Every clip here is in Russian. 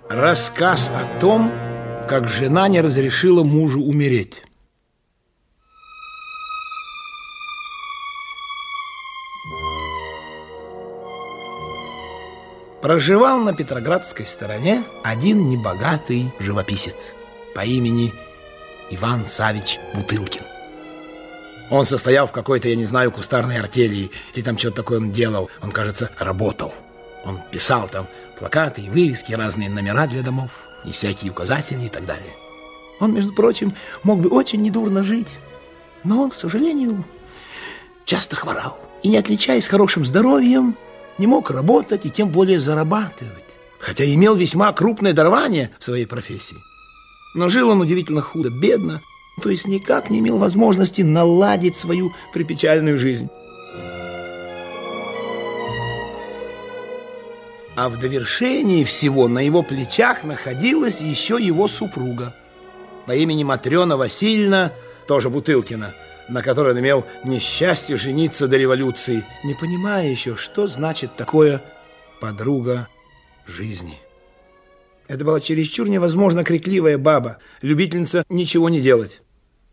Рассказ о том, как жена не разрешила мужу умереть. Проживал на Петроградской стороне один небогатый живописец по имени Иван Савич Бутылкин. Он состоял в какой-то, я не знаю, кустарной артели, или там что-то такое он делал. Он, кажется, работал. Он писал там плакаты и вывески, разные номера для домов, и всякие указатели и так далее. Он, между прочим, мог бы очень недурно жить, но он, к сожалению, часто хворал. И, не отличаясь хорошим здоровьем, не мог работать и тем более зарабатывать, хотя имел весьма крупное дарование в своей профессии. Но жил он удивительно худо, бедно, то есть никак не имел возможности наладить свою припечальную жизнь. А в довершении всего на его плечах находилась еще его супруга по имени Матрена Васильевна, тоже Бутылкина, на которой он имел несчастье жениться до революции, не понимая еще, что значит такое подруга жизни. Это была чересчур невозможно крикливая баба, любительница ничего не делать.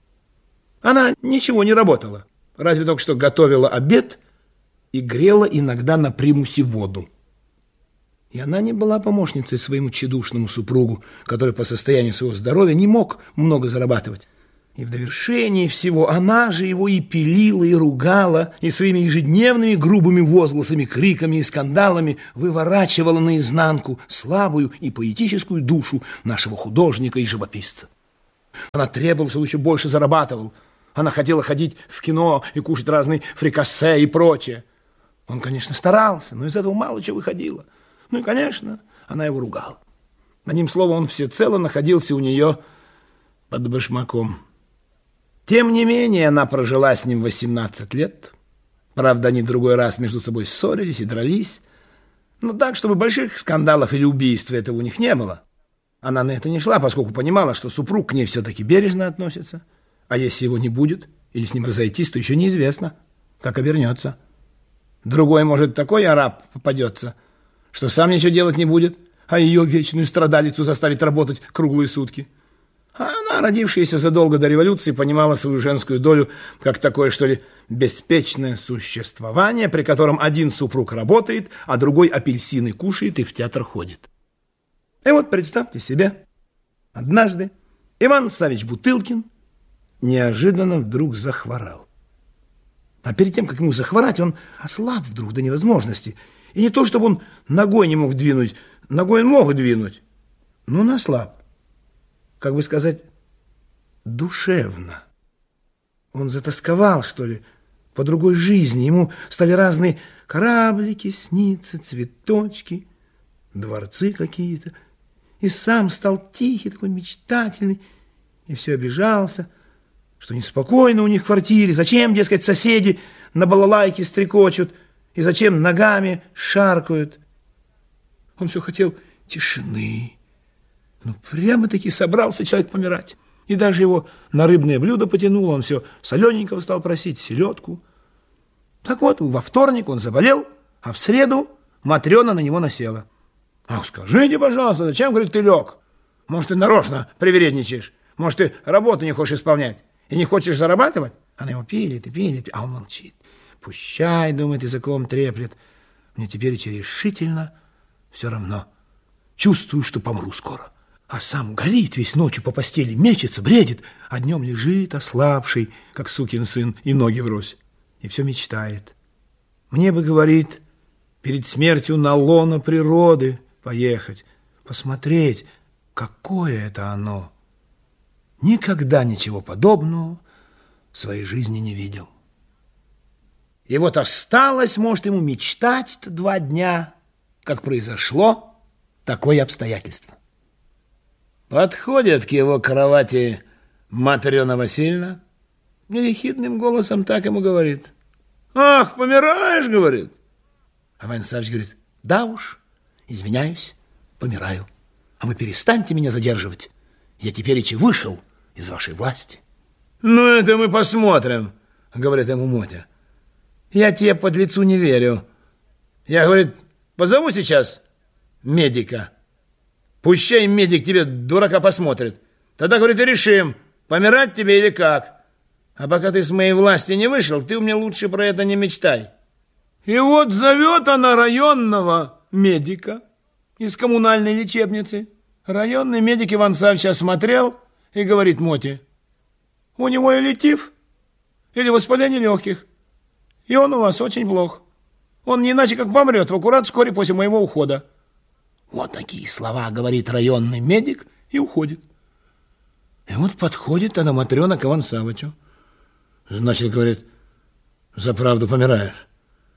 Она ничего не работала, разве только что готовила обед и грела иногда на примусе воду. И она не была помощницей своему тщедушному супругу, который по состоянию своего здоровья не мог много зарабатывать. И в довершении всего она же его и пилила, и ругала, и своими ежедневными грубыми возгласами, криками и скандалами выворачивала наизнанку слабую и поэтическую душу нашего художника и живописца. Она требовала, чтобы еще больше зарабатывал. Она хотела ходить в кино и кушать разные фрикасе и прочее. Он, конечно, старался, но из этого мало чего выходило. Ну и, конечно, она его ругала. Одним словом, он всецело находился у нее под башмаком. Тем не менее, она прожила с ним 18 лет. Правда, они в другой раз между собой ссорились и дрались. Но так, чтобы больших скандалов или убийств этого у них не было. Она на это не шла, поскольку понимала, что супруг к ней все-таки бережно относится. А если его не будет, или с ним разойтись, то еще неизвестно, как обернется. Другой, может, такой араб попадется, что сам ничего делать не будет, а ее вечную страдалицу заставит работать круглые сутки. А она, родившаяся задолго до революции, понимала свою женскую долю как такое, что ли, беспечное существование, при котором один супруг работает, а другой апельсины кушает и в театр ходит. И вот представьте себе, однажды Иван Савич Бутылкин неожиданно вдруг захворал. А перед тем, как ему захворать, он ослаб вдруг до невозможности. И не то, чтобы он ногой не мог двинуть, ногой он мог двинуть, но он ослаб. Как бы сказать, душевно. Он затосковал, что ли, по другой жизни. Ему стали разные кораблики сниться, цветочки, дворцы какие-то. И сам стал тихий, такой мечтательный, и все обижался, что неспокойно у них в квартире. Зачем, дескать, соседи на балалайке стрекочут, и зачем ногами шаркают. Он все хотел тишины. Ну, прямо-таки собрался человек помирать. И даже его на рыбное блюдо потянуло. Он все солененького стал просить, селедку. Так вот, во вторник он заболел, а в среду Матрена на него насела. «Ах, скажите, пожалуйста, зачем, говорит, ты лег? Может, ты нарочно привередничаешь? Может, ты работу не хочешь исполнять и не хочешь зарабатывать?» Она его пилит, а он молчит. «Пущай, — думает, языком треплет, — мне теперь решительно все равно. Чувствую, что помру скоро. А сам горит весь ночью по постели, мечется, бредит, а днем лежит ослабший, как сукин сын, и ноги врозь. И все мечтает. Мне бы, говорит, перед смертью на лоно природы поехать, посмотреть, какое это оно. Никогда ничего подобного в своей жизни не видел. И вот осталось, может, ему мечтать-то 2 дня, как произошло такое обстоятельство. Подходит к его кровати Матрена Васильевна и ехидным голосом так ему говорит: «Ах, помираешь, — говорит». А Иван Савич говорит: «Да уж, извиняюсь, помираю. А вы перестаньте меня задерживать. Я теперь и вышел из вашей власти». «Ну, это мы посмотрим, — говорит ему Мотя. Я тебе, подлецу, не верю. Я, говорит, позову сейчас медика. Пущай медик тебе, дурака, посмотрит. Тогда, говорит, и решим, помирать тебе или как. А пока ты с моей власти не вышел, ты у меня лучше про это не мечтай. И вот зовет она районного медика из коммунальной лечебницы. Районный медик Иван Савич осмотрел и говорит Моте: у него или тиф, или воспаление легких, и он у вас очень плох. Он не иначе как помрет в аккурат вскоре после моего ухода. Вот такие слова говорит районный медик и уходит. И вот подходит она, Матрена, к Ивану Саввичу. Значит, говорит, за правду помираешь.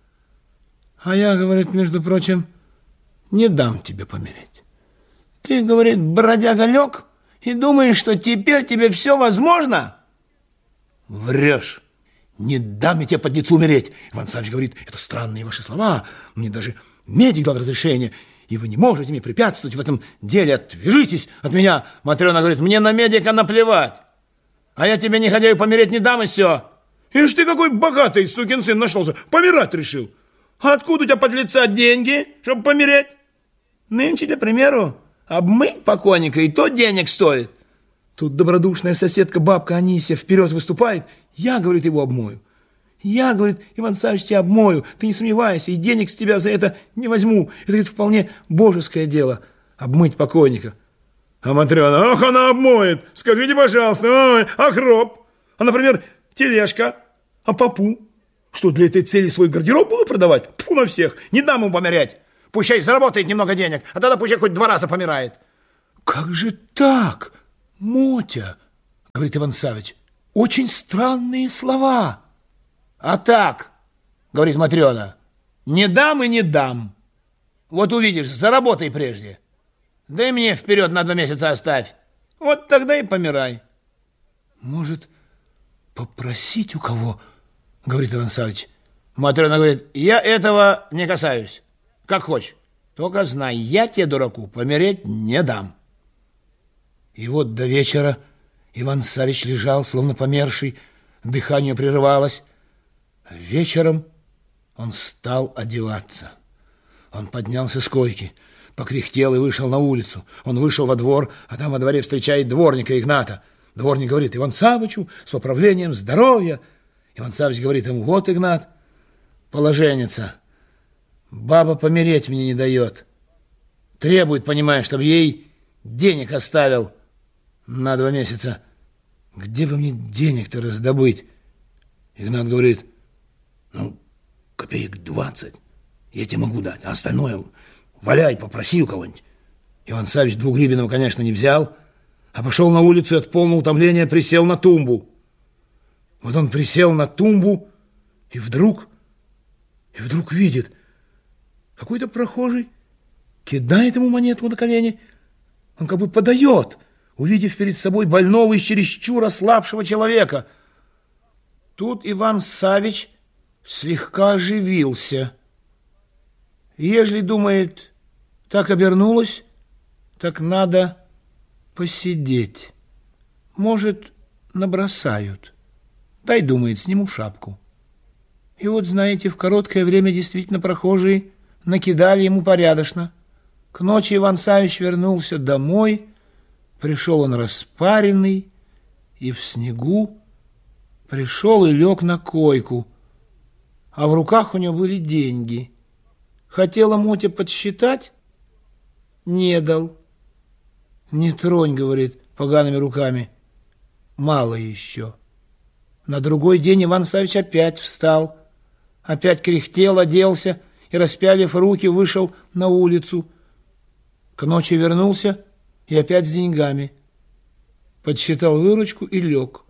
А я, говорит, между прочим, не дам тебе помереть. Ты, говорит, бродяга, лег и думаешь, что теперь тебе все возможно? Врешь. Не дам я тебе под лицу умереть. Иван Саввич говорит, это странные ваши слова. Мне даже медик дал разрешение, и вы не можете мне препятствовать в этом деле. Отвяжитесь от меня. Матрена говорит, мне на медика наплевать. А я тебе, негодяю, помереть не дам, и все. Ишь ты какой богатый сукин сын нашелся. Помирать решил. А откуда у тебя под лица деньги, чтобы помереть? Нынче, для примеру, обмыть покойника, и то денег стоит. Тут добродушная соседка бабка Анисия вперед выступает. Я, говорит, его обмою. Я, говорит, Иван Саввич, тебя обмою. Ты не сомневайся, и денег с тебя за это не возьму. Это, говорит, вполне божеское дело — обмыть покойника. А Матрена, ах, она обмоет. Скажите, пожалуйста, ой, а гроб? А, например, тележка? А попу? Что, для этой цели свой гардероб буду продавать? Тьфу на всех, не дам ему помирать. Пущай заработает немного денег, а тогда пущай хоть 2 раза помирает. Как же так, Мотя, говорит Иван Саввич, очень странные слова. А так, говорит Матрена, не дам и не дам. Вот увидишь, заработай прежде. Да и мне вперед на 2 месяца оставь. Вот тогда и помирай. Может, попросить у кого, говорит Иван Саввич. Матрена говорит, я этого не касаюсь. Как хочешь. Только знай, я тебе, дураку, помереть не дам. И вот до вечера Иван Саввич лежал, словно померший, дыхание прерывалось. Вечером он стал одеваться. Он поднялся с койки, покряхтел и вышел на улицу. Он вышел во двор, а там во дворе встречает дворника Игната. Дворник говорит Иван Саввичу с поправлением здоровья. Иван Саввич говорит ему, вот, Игнат, положенница, баба помереть мне не дает. Требует, понимаешь, чтобы ей денег оставил на 2 месяца. Где бы мне денег-то раздобыть? Игнат говорит, ну, копеек 20 я тебе могу дать, а остальное валяй, попроси у кого-нибудь. Иван Саввич 2 гривенного, конечно, не взял, а пошел на улицу и от полного утомления присел на тумбу. Вот он присел на тумбу и вдруг видит, какой-то прохожий кидает ему монету на колени. Он как бы подает, увидев перед собой больного и чересчур ослабшего человека. Тут Иван Саввич слегка оживился. Ежели, думает, так обернулось, так надо посидеть. Может, набросают. Дай, думает, сниму шапку. И вот, знаете, в короткое время действительно прохожие накидали ему порядочно. К ночи Иван Саввич вернулся домой, пришел он распаренный, и в снегу пришел и лег на койку, а в руках у него были деньги. Хотела Мотя подсчитать, не дал. Не тронь, говорит, погаными руками, мало еще. На другой день Иван Саввич опять встал, опять кряхтел, оделся и, распялив руки, вышел на улицу. К ночи вернулся и опять с деньгами. Подсчитал выручку и лег.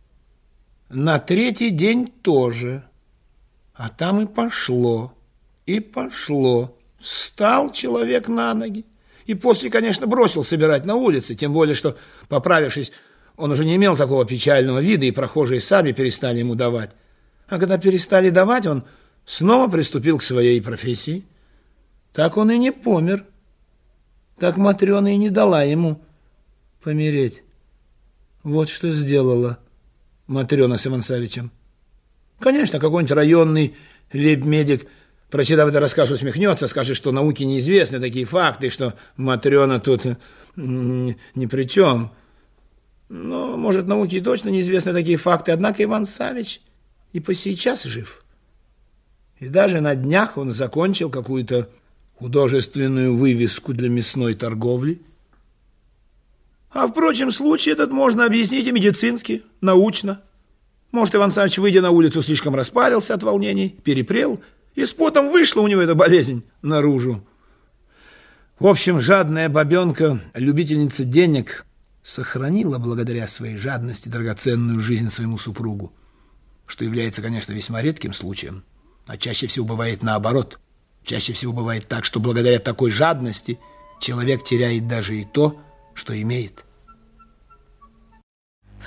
На 3-й день тоже. А там и пошло, и пошло. Встал человек на ноги. И после, конечно, бросил собирать на улице, тем более, что, поправившись, он уже не имел такого печального вида, и прохожие сами перестали ему давать. А когда перестали давать, он снова приступил к своей профессии. Так он и не помер. Так Матрена и не дала ему помереть. Вот что сделала Матрена с Иван Саввичем. Конечно, какой-нибудь районный лейб-медик прочитав этот рассказ, усмехнется, скажет, что науке неизвестны такие факты, что Матрена тут ни при чем. Но, может, науке и точно неизвестны такие факты, однако Иван Саввич и по сейчас жив. И даже на днях он закончил какую-то художественную вывеску для мясной торговли. А, впрочем, случай этот можно объяснить и медицински, научно. Может, Иван Саввич, выйдя на улицу, слишком распарился от волнений, перепрел, и с потом вышла у него эта болезнь наружу. В общем, жадная бабенка, любительница денег, сохранила благодаря своей жадности драгоценную жизнь своему супругу, что является, конечно, весьма редким случаем, а чаще всего бывает наоборот. Чаще всего бывает так, что благодаря такой жадности человек теряет даже и то, что имеет. В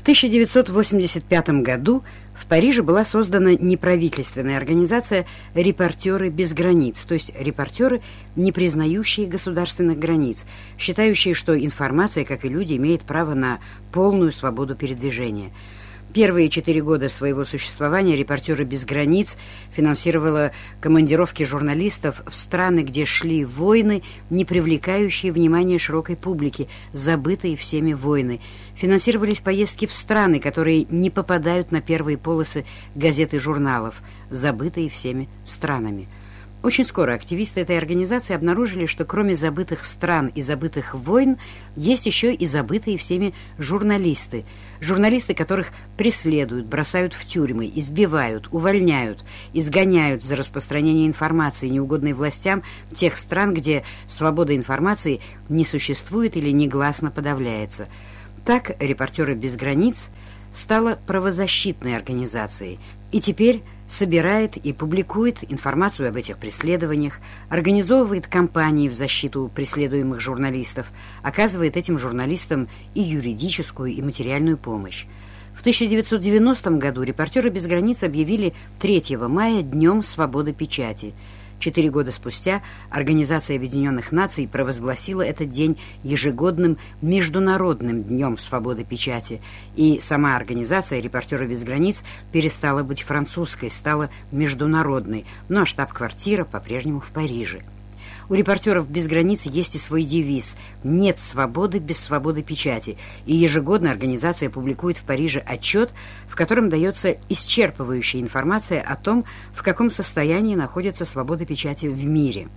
1985 году в Париже была создана неправительственная организация «Репортеры без границ», то есть репортеры, не признающие государственных границ, считающие, что информация, как и люди, имеет право на полную свободу передвижения. Первые 4 года своего существования «Репортеры без границ» финансировала командировки журналистов в страны, где шли войны, не привлекающие внимание широкой публики, забытые всеми войны. Финансировались поездки в страны, которые не попадают на первые полосы газет и журналов, забытые всеми странами. Очень скоро активисты этой организации обнаружили, что кроме забытых стран и забытых войн, есть еще и забытые всеми журналисты. Журналисты, которых преследуют, бросают в тюрьмы, избивают, увольняют, изгоняют за распространение информации, неугодной властям тех стран, где свобода информации не существует или негласно подавляется. Так «Репортеры без границ» стала правозащитной организацией и теперь собирает и публикует информацию об этих преследованиях, организовывает кампании в защиту преследуемых журналистов, оказывает этим журналистам и юридическую, и материальную помощь. В 1990 году «Репортеры без границ» объявили 3 мая Днем свободы печати. 4 года спустя Организация Объединенных Наций провозгласила этот день ежегодным Международным днем свободы печати, и сама организация «Репортеры без границ» перестала быть французской, стала международной, ну а штаб-квартира по-прежнему в Париже. У «Репортеров без границ» есть и свой девиз «Нет свободы без свободы печати», и ежегодно организация публикует в Париже отчет, в котором дается исчерпывающая информация о том, в каком состоянии находится свобода печати в мире.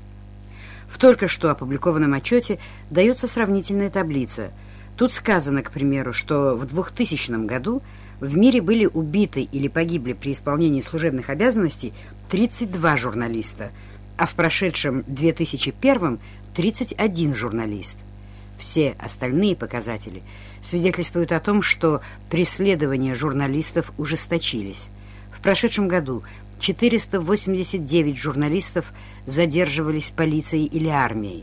В только что опубликованном отчете дается сравнительная таблица. Тут сказано, к примеру, что в 2000 году в мире были убиты или погибли при исполнении служебных обязанностей 32 журналиста, а в прошедшем 2001 – 31 журналист. Все остальные показатели свидетельствуют о том, что преследования журналистов ужесточились. В прошедшем году 489 журналистов задерживались полицией или армией,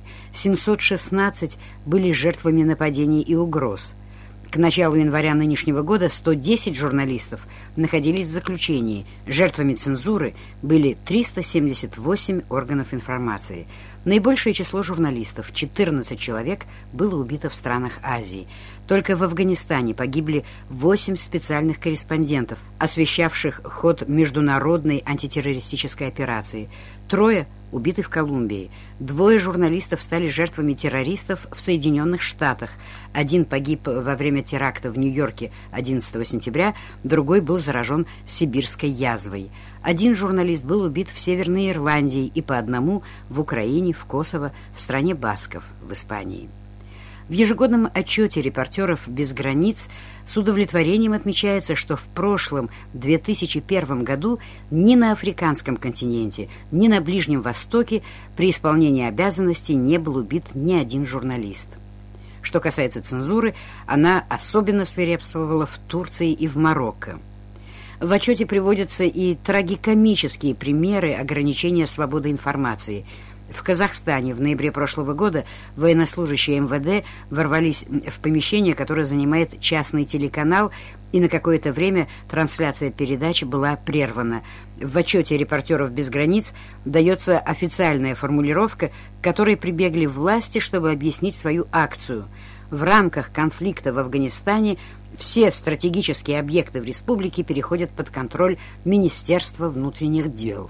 716 были жертвами нападений и угроз. К началу января нынешнего года 110 журналистов находились в заключении. Жертвами цензуры были 378 органов информации. Наибольшее число журналистов, 14 человек, было убито в странах Азии. Только в Афганистане погибли 8 специальных корреспондентов, освещавших ход международной антитеррористической операции. 3 убиты в Колумбии. 2 журналистов стали жертвами террористов в Соединенных Штатах. 1 погиб во время теракта в Нью-Йорке 11 сентября, другой был заражен сибирской язвой. 1 журналист был убит в Северной Ирландии и по 1 в Украине, в Косово, в стране басков, в Испании. В ежегодном отчете «Репортеров без границ» с удовлетворением отмечается, что в прошлом 2001 году ни на африканском континенте, ни на Ближнем Востоке при исполнении обязанностей не был убит ни один журналист. Что касается цензуры, она особенно свирепствовала в Турции и в Марокко. В отчете приводятся и трагикомические примеры ограничения свободы информации. В Казахстане в ноябре прошлого года военнослужащие МВД ворвались в помещение, которое занимает частный телеканал, и на какое-то время трансляция передачи была прервана. В отчете «Репортеров без границ» дается официальная формулировка, к которой прибегли власти, чтобы объяснить свою акцию. В рамках конфликта в Афганистане все стратегические объекты в республике переходят под контроль Министерства внутренних дел.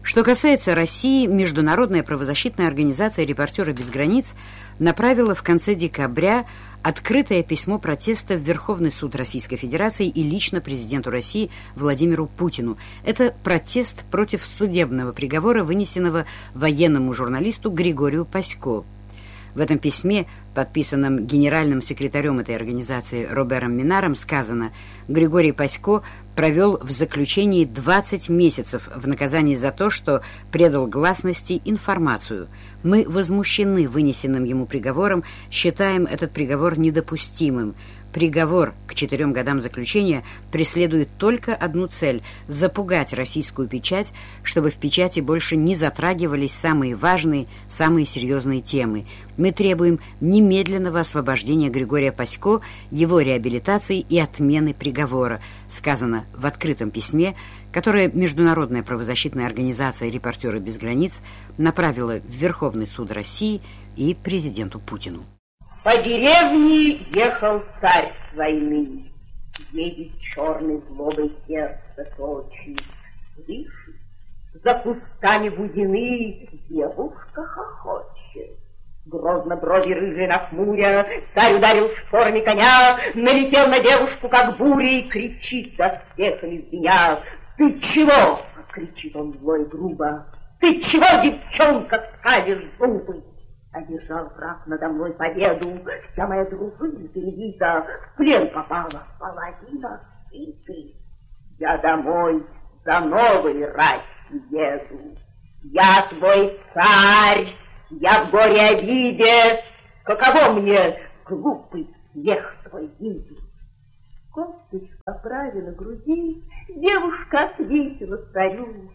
Что касается России, Международная правозащитная организация «Репортеры без границ» направила в конце декабря открытое письмо протеста в Верховный суд Российской Федерации и лично президенту России Владимиру Путину. Это протест против судебного приговора, вынесенного военному журналисту Григорию Пасько. В этом письме, подписанном генеральным секретарем этой организации Робером Минаром, сказано: Григорий Пасько провел в заключении 20 месяцев в наказании за то, что предал гласности информацию. Мы возмущены вынесенным ему приговором, считаем этот приговор недопустимым. Приговор к 4 годам заключения преследует только одну цель – запугать российскую печать, чтобы в печати больше не затрагивались самые важные, самые серьезные темы. Мы требуем немедленного освобождения Григория Пасько, его реабилитации и отмены приговора, сказано в открытом письме, которое Международная правозащитная организация «Репортеры без границ» направила в Верховный суд России и президенту Путину. По деревне ехал царь с войны, едет черный злобой сердце точный. Слышишь, за кустами будины девушка хохочет. Грозно брови рыжие нахмуря, царь ударил шпорами коня, налетел на девушку, как буря, и кричит за смехом из меня: «Ты чего?» — кричит он зло и грубо. «Ты чего, девчонка, скалишь зубы?» Одержал враг надо мной победу, вся моя дружина перебита, в плен попала половина сыты. Я домой за новой расью еду. Я твой царь, я в горе обиде, каково мне глупый смех твой видеть?» Косточка поправила груди, девушка ответила царю: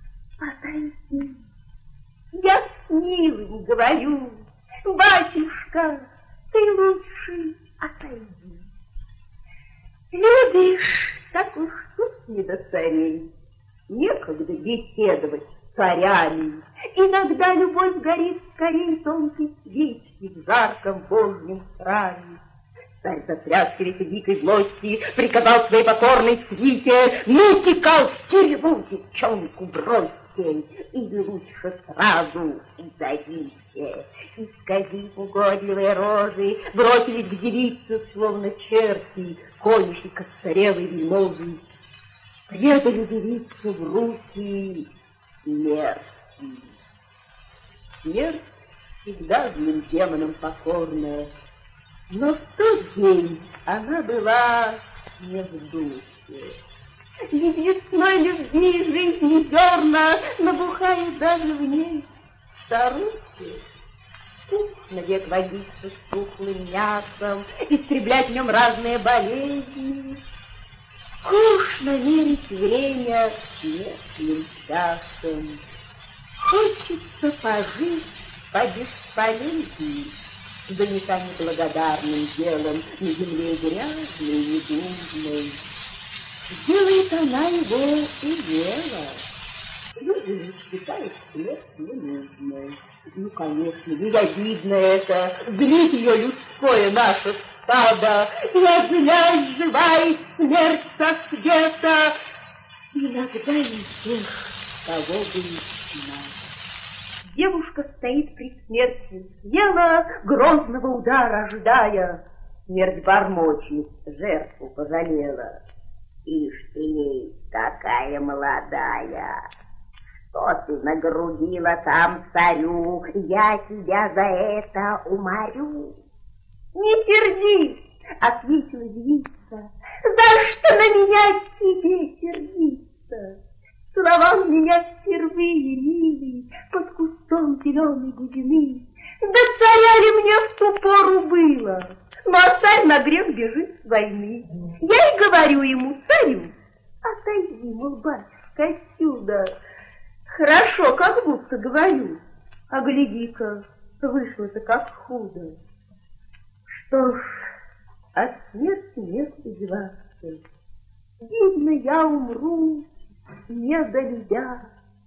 «Отойди, я с милым говорю, батюшка, ты лучше отойди. Любишь, так уж тут не до царей, некогда беседовать с царями. Иногда любовь горит скорее тонкой свечки в жарком божьем храме». Царь затряс перед дикой злости, приказал своей покорной свите: «Ну, текал в тюрьму, девчонку бросьте, или лучше сразу удавите». Исказив угодливые рожи, бросились к девице, словно черти, конюхи косторелой вельможи. Предали девицу в руки смерти. Смерть всегда злым демонам покорная, но в тот день она была не в духе. Ведь весной любви жизни зерна набухают даже в ней старухи. Скучно век водиться с тухлым мясом, истреблять в нем разные болезни. Скучно мерить время смертным часом. Хочется пожить по-бесполезней, занята неблагодарным делом, на земле грязной и недужной. Делает она его и дело. Люди считают смерть ненужной. Ну, конечно, ей обидно это, злит ее людское наше стадо, и отделяет живая смерть со света. Иногда не тех, кого бы надо. Девушка стоит при смерти, съела, грозного удара ожидая. Смерть бормочет, жертву пожалела. Ишь ты, какая молодая, что ты нагрудила там царю, я тебя за это уморю. Не сердись, ответила девица, за что на меня тебе сердиться? Целовал меня впервые, милый, под кустом зеленой бузины. Да царя ли мне в ту пору было? Ну, а царь на грех бежит с войны. Я и говорю ему: царю, отойди, мол, батюшка, отсюда. Хорошо, как будто говорю, а гляди-ка, вышло-то как худо. Что ж, от смерти некуда деваться. Видно, я умру, не долюбя.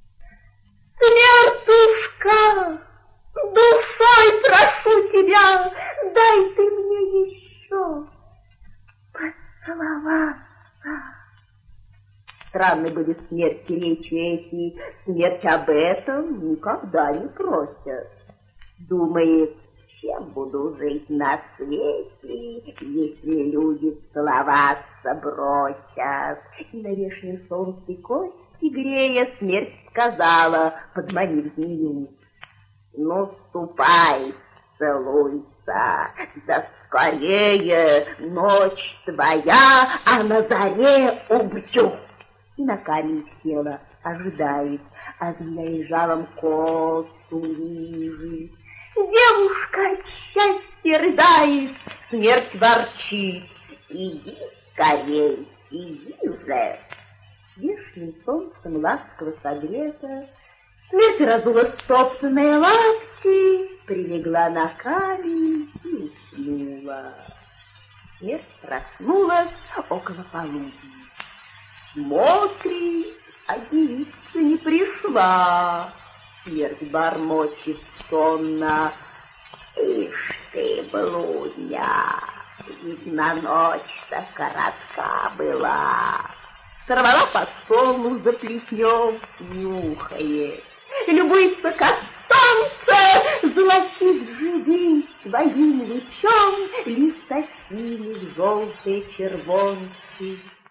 Смертушка, душой прошу тебя, дай ты мне еще поцеловаться. странны были смерти речи эти, смерть об этом никогда не просят. Думает, чем буду жить на свете, если люди целоваться бросят. И на вешнем солнце кости грея смерть сказала, подманив змею: ну, ступай, целуйся, да скорее, ночь твоя, а на заре убью. И на камень села, ожидает, а змея жалом косу лижет. Девушка от счастья рыдает, смерть ворчит: иди скорей, иди же. Вешним солнцем ласково согрета, смерть разула стоптанные лапти, прилегла на камень и уснула. Смерть проснулась около полудня. Смотрит, а девица не пришла. Смерть бормочет сонно: ишь ты, блудня, видно, ночь-то коротка была. Сорвала подсолнух за плетнем, нюхает, любуется, как солнце золотит живи своим лучом листочки желтые червонцы.